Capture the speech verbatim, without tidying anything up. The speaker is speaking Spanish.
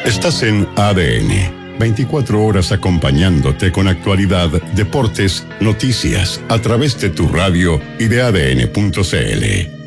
Estás en A D N, veinticuatro horas acompañándote con actualidad, deportes, noticias, a través de tu radio y de A D N punto C L.